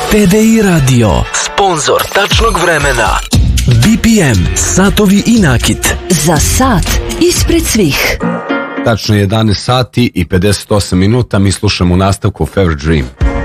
TDI Radio, sponsor tačnog vremena. BPM, satovi i nakit. Za sat ispred svih. Tačno 11 sati i 58 minuta mi slušamo u nastavku Fever Dream.